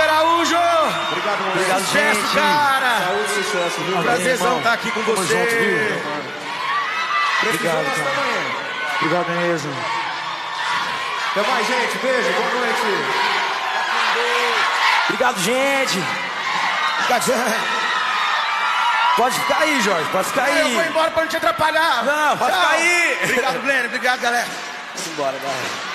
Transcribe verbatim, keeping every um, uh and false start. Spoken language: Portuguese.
Araújo! Obrigado, moleque. Obrigado, sucesso, gente. Cara! Saúde e sucesso, viu? Prazerzão estar aqui com Tamo você. junto, viu? Obrigado, Obrigado, cara. Obrigado mesmo. Até mais, gente. Beijo, boa noite. Obrigado, gente. Obrigado, gente. Pode ficar aí, Jorge, pode ficar aí. Eu vou embora pra não te atrapalhar. Não, pode Tchau. ficar aí. Obrigado, Glenn. Obrigado, galera. Vamos embora, galera.